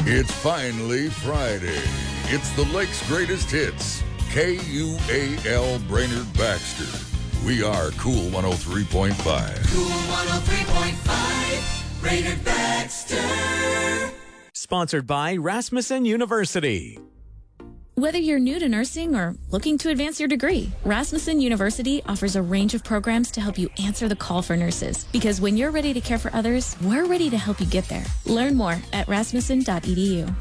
It's finally Friday. It's the Lake's greatest hits. KUAL Brainerd Baxter. We are Cool 103.5. Cool 103.5, Brainerd Baxter. Sponsored by Rasmussen University. Whether you're new to nursing or looking to advance your degree, Rasmussen University offers a range of programs to help you answer the call for nurses. Because when you're ready to care for others, we're ready to help you get there. Learn more at rasmussen.edu.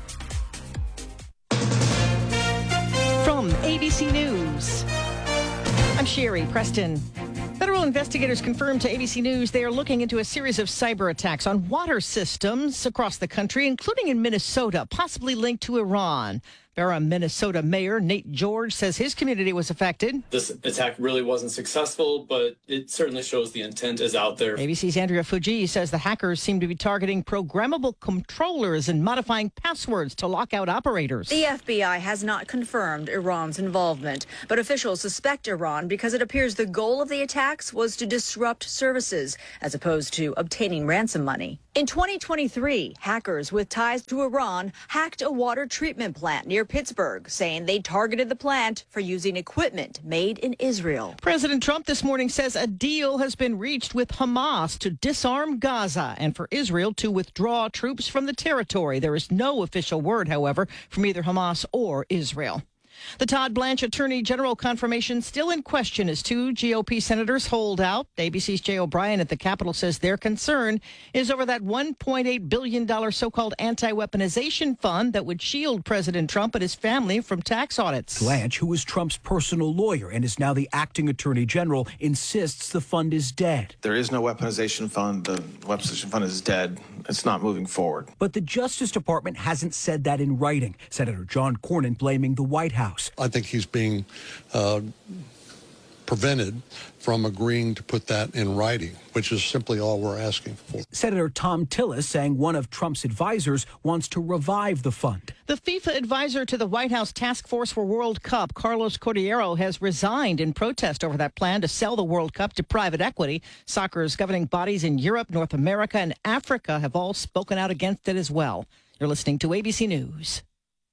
From ABC News, I'm Sherry Preston. Federal investigators confirmed to ABC News they are looking into a series of cyber attacks on water systems across the country, including in Minnesota, possibly linked to Iran. Barham, Minnesota Mayor Nate George says his community was affected. This attack really wasn't successful, but it certainly shows the intent is out there. ABC's Andrea Fuji says the hackers seem to be targeting programmable controllers and modifying passwords to lock out operators. The FBI has not confirmed Iran's involvement, but officials suspect Iran because it appears the goal of the attacks was to disrupt services as opposed to obtaining ransom money. In 2023, hackers with ties to Iran hacked a water treatment plant near Pittsburgh, saying they targeted the plant for using equipment made in Israel. President Trump this morning says a deal has been reached with Hamas to disarm Gaza and for Israel to withdraw troops from the territory. There is no official word, however, from either Hamas or Israel. The Todd Blanche Attorney General confirmation still in question as two GOP senators hold out. ABC's Jay O'Brien at the Capitol says their concern is over that $1.8 billion so-called anti-weaponization fund that would shield President Trump and his family from tax audits. Blanche, who is Trump's personal lawyer and is now the acting attorney general, insists the fund is dead. There is no weaponization fund. The weaponization fund is dead. It's not moving forward. But the Justice Department hasn't said that in writing. Senator John Cornyn blaming the White House. I think he's being prevented from agreeing to put that in writing, which is simply all we're asking for. Senator Tom Tillis saying one of Trump's advisors wants to revive the fund. The FIFA advisor to the White House Task Force for World Cup, Carlos Cordeiro, has resigned in protest over that plan to sell the World Cup to private equity. Soccer's governing bodies in Europe, North America, and Africa have all spoken out against it as well. You're listening to ABC News.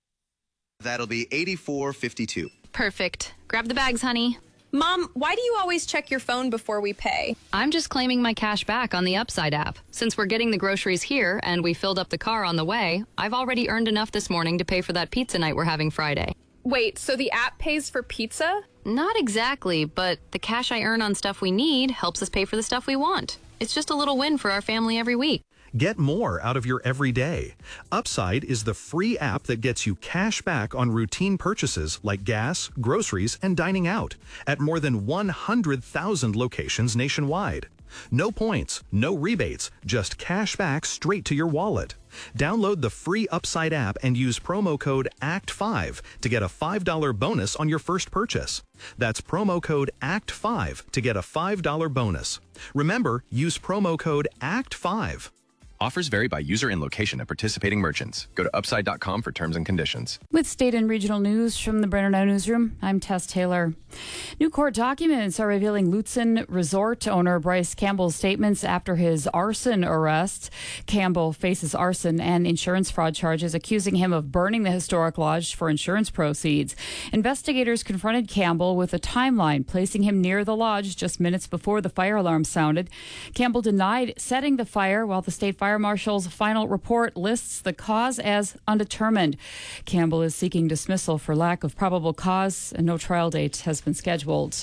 That'll be 84.52. Perfect. Grab the bags, honey. Mom, why do you always check your phone before we pay? I'm just claiming my cash back on the Upside app. Since we're getting the groceries here and we filled up the car on the way, I've already earned enough this morning to pay for that pizza night we're having Friday. Wait, so the app pays for pizza? Not exactly, but the cash I earn on stuff we need helps us pay for the stuff we want. It's just a little win for our family every week. Get more out of your everyday. Upside is the free app that gets you cash back on routine purchases like gas, groceries, and dining out at more than 100,000 locations nationwide. No points, no rebates, just cash back straight to your wallet. Download the free Upside app and use promo code ACT5 to get a $5 bonus on your first purchase. That's promo code ACT5 to get a $5 bonus. Remember, use promo code ACT5. Offers vary by user and location at participating merchants. Go to upside.com for terms and conditions. With state and regional news from the Brainerd Now Newsroom, I'm Tess Taylor. New court documents are revealing Lutsen Resort owner Bryce Campbell's statements after his arson arrest. Campbell faces arson and insurance fraud charges, accusing him of burning the historic lodge for insurance proceeds. Investigators confronted Campbell with a timeline, placing him near the lodge just minutes before the fire alarm sounded. Campbell denied setting the fire, while the state fire marshal's final report lists the cause as undetermined. Campbell is seeking dismissal for lack of probable cause, and no trial date has been scheduled.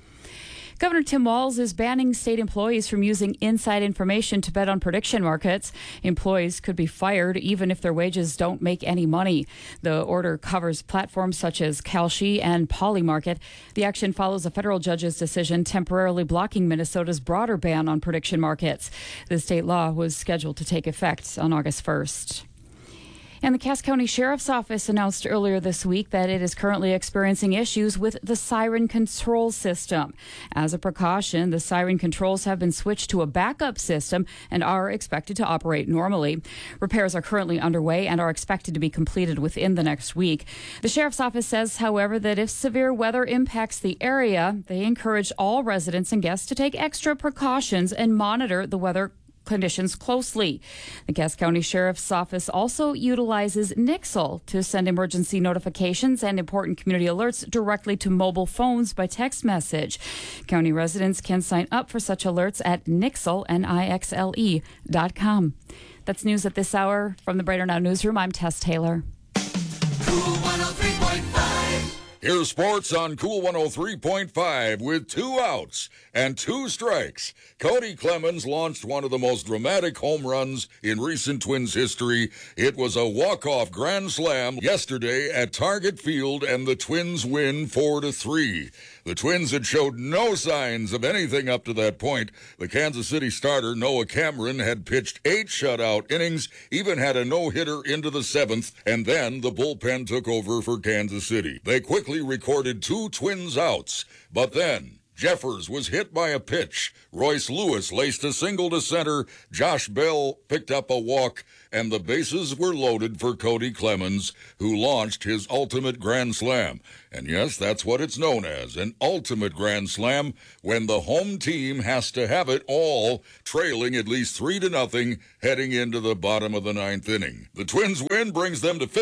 Governor Tim Walz is banning state employees from using inside information to bet on prediction markets. Employees could be fired even if their wages don't make any money. The order covers platforms such as Kalshi and Polymarket. The action follows a federal judge's decision temporarily blocking Minnesota's broader ban on prediction markets. The state law was scheduled to take effect on August 1st. And the Cass County Sheriff's Office announced earlier this week that it is currently experiencing issues with the siren control system. As a precaution, the siren controls have been switched to a backup system and are expected to operate normally. Repairs are currently underway and are expected to be completed within the next week. The Sheriff's Office says, however, that if severe weather impacts the area, they encourage all residents and guests to take extra precautions and monitor the weather conditions closely. The Cass County Sheriff's Office also utilizes Nixle to send emergency notifications and important community alerts directly to mobile phones by text message. County residents can sign up for such alerts at Nixle, NIXLE.com. That's news at this hour. From the Brighter Now Newsroom, I'm Tess Taylor. Cool 103.5. Here's sports on Cool 103.5 with 2 outs and 2 strikes. Cody Clemens launched one of the most dramatic home runs in recent Twins history. It was a walk-off grand slam yesterday at Target Field, and the Twins win 4-3. The Twins had showed no signs of anything up to that point. The Kansas City starter, Noah Cameron, had pitched 8 shutout innings, even had a no-hitter into the 7th, and then the bullpen took over for Kansas City. They quickly recorded 2 Twins outs, but then Jeffers was hit by a pitch. Royce Lewis laced a single to center. Josh Bell picked up a walk, and the bases were loaded for Cody Clemens, who launched his ultimate grand slam. And yes, that's what it's known as, an ultimate grand slam, when the home team has to have it all, trailing at least 3-0 heading into the bottom of the 9th inning. The Twins win brings them to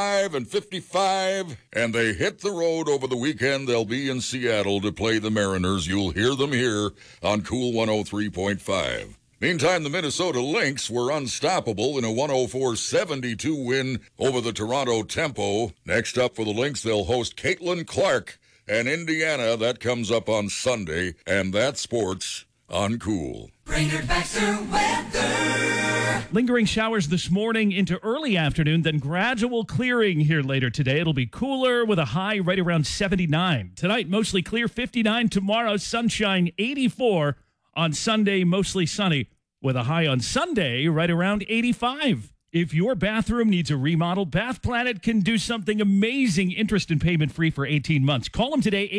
55-55, and they hit the road over the weekend. They'll be in Seattle to play the Mariners. You'll hear them here on Cool 103.5. Meantime, the Minnesota Lynx were unstoppable in a 104-72 win over the Toronto Tempo. Next up for the Lynx, they'll host Caitlin Clark and Indiana. That comes up on Sunday, and that's sports on Cool. Brainerd Baxter weather. Lingering showers this morning into early afternoon, then gradual clearing here later today. It'll be cooler with a high right around 79. Tonight, mostly clear, 59. Tomorrow, sunshine, 84. On Sunday, mostly sunny, with a high on Sunday right around 85. If your bathroom needs a remodel, Bath Planet can do something amazing. Interest and payment free for 18 months. Call them today,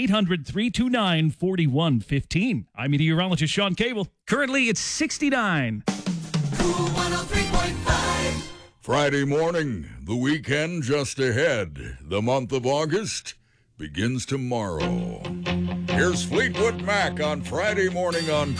800-329-4115. I'm meteorologist Sean Cable. Currently, it's 69. Cool 103.5. Friday morning, the weekend just ahead. The month of August begins tomorrow. Here's Fleetwood Mac on Friday morning on